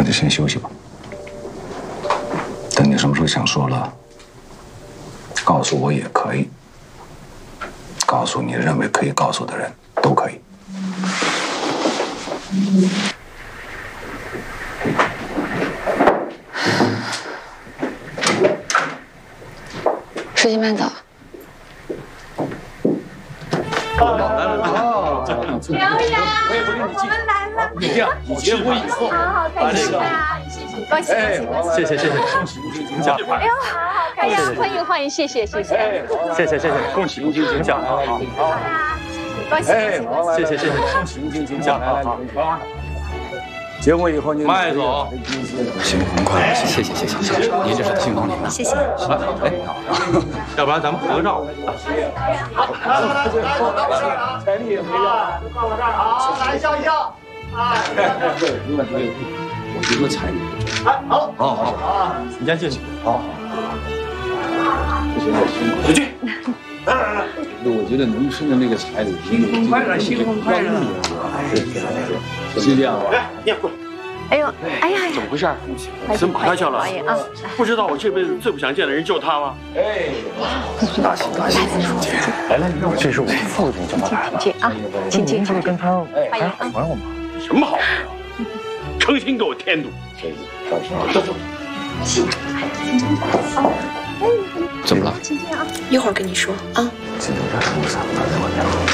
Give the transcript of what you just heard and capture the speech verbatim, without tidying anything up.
就先休息吧。等你什么时候想说了，告诉我也可以，告诉你认为可以告诉的人都可以。 书记慢走。 表演，我们来了！ 你这样，你结婚以后， 好好开心啊！谢谢，恭喜恭喜！ 谢谢谢谢，恭喜恭喜请讲。 哎呦，好好开心！欢迎欢迎，谢谢谢谢， 谢谢谢谢，恭喜恭喜请讲。好好好啊，恭喜恭喜！ 谢谢谢谢，恭喜恭喜请讲。好好好。 结婚以后你慢走， 新婚快乐！谢谢谢谢谢谢，您这是新郎您。 谢谢。 哎，要不然咱们合个照。 好，来来来，来，彩礼也没要，放到这儿好，来笑一笑。啊， 我觉得彩礼。 哎，好， 好好好，你先进去。好。 不行，我辛苦。 出去。 来来来， 我觉得农村的那个彩礼， 新婚快乐，新婚快乐。 是这样吧？ 来，你也过来。 哎呦，哎呀， 怎么回事？怎么开窍了？ 啊， 不知道我这辈子最不想见的人就是他吗？ 哎，大喜大喜！ 来来，这是我父亲怎么来了？ 请啊，请请请， 跟他欢迎啊！ 玩我吗？ 什么好玩啊？诚心给我添堵！ 怎么了？ 请进啊，一会儿跟你说啊。 今天在路上打电话给我。